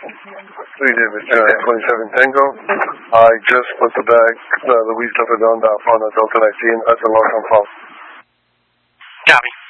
3 David, 27 Tango. I just put the bag, the Louis Leopardon down on Delta 19 at the Lawson Falls. Copy.